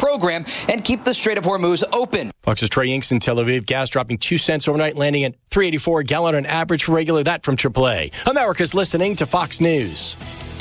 program and keep the Strait of Hormuz open. Fox's Trey Inks in Tel Aviv. Gas dropping 2 cents overnight, landing at $3.84 a gallon on average for regular. That from AAA. America's listening to Fox News.